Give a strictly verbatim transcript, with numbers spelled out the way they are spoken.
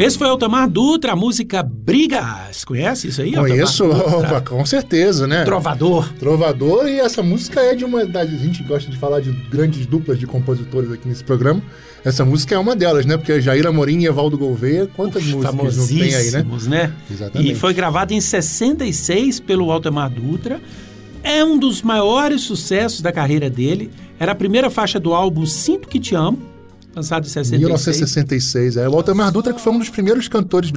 Esse foi Altamar Dutra, a música Brigas. Conhece isso aí, Conheço, Altamar? com certeza, né? Trovador. Trovador, e essa música é de uma... A gente gosta de falar de grandes duplas de compositores aqui nesse programa. Essa música é uma delas, né? Porque Jair Amorim e Evaldo Gouveia, quantas Uf, músicas não tem aí, né? né? Exatamente. E foi gravada em sessenta e seis pelo Altamar Dutra. É um dos maiores sucessos da carreira dele. Era a primeira faixa do álbum Sinto Que Te Amo, lançado em sessenta e seis. mil novecentos e sessenta e seis, é. O Altamar Dutra, que foi um dos primeiros cantores